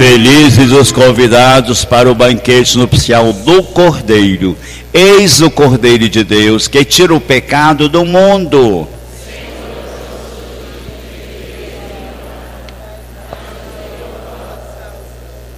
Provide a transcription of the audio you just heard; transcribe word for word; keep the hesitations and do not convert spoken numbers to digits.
Felizes os convidados para o banquete nupcial do Cordeiro. Eis o Cordeiro de Deus que tira o pecado do mundo.